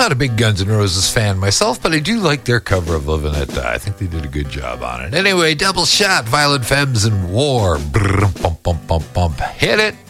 not a big Guns N' Roses fan myself, but I do like their cover of Live and Let Die. I think they did a good job on it. Anyway, Double Shot, Violent Femmes and War. Brr, bump, bump, bump, bump. Hit it.